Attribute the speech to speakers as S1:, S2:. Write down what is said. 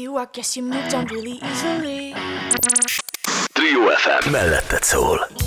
S1: you, I guess you moved on really easily.
S2: Trio FM melletted szól.